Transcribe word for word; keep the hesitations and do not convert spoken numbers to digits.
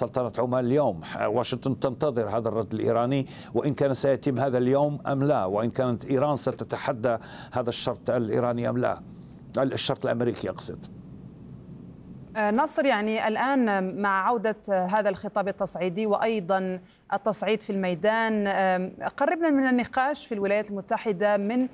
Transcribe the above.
سلطنة عمان اليوم. واشنطن تنتظر هذا الرد الإيراني، وإن كان سيتم هذا اليوم أم لا، وإن كانت إيران ستتحدى هذا الشرط الإيراني أم لا، الشرط الأمريكي أقصد. ناصر، يعني الآن مع عودة هذا الخطاب التصعيدي وأيضا التصعيد في الميدان، قربنا من النقاش في الولايات المتحدة من